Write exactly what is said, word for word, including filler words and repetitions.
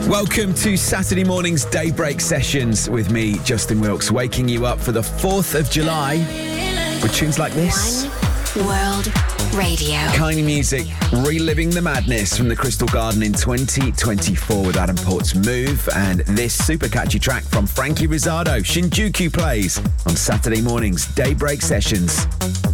Welcome to Saturday morning's Daybreak Sessions with me, Justin Wilkes, waking you up for the fourth of July with tunes like this. One World Radio. Kind of music, reliving the madness from the Crystal Garden in twenty twenty-four with Adam Port's Move, and this super catchy track from Frankie Rizzardo, Shinjuku plays on Saturday morning's Daybreak Sessions.